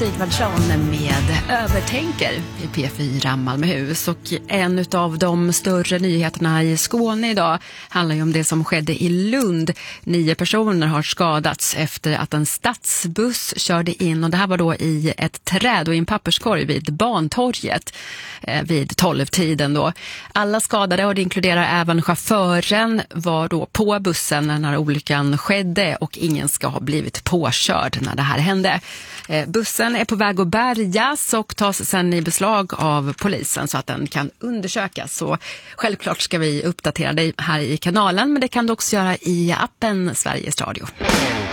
Sigvardsson med Övertänker i P4 Malmöhus. Och en av de större nyheterna i Skåne idag handlar ju om det som skedde i Lund. 9 personer har skadats efter att en stadsbuss körde in, och det här var då i ett träd och i en papperskorg vid Bantorget vid 12-tiden då. Alla skadade, och det inkluderar även chauffören, var då på bussen när den här olyckan skedde, och ingen ska ha blivit påkörd när det här hände. Bussen är på väg att bärgas och tas sedan i beslag av polisen så att den kan undersökas. Så självklart ska vi uppdatera dig här i kanalen, men det kan du också göra i appen Sveriges Radio.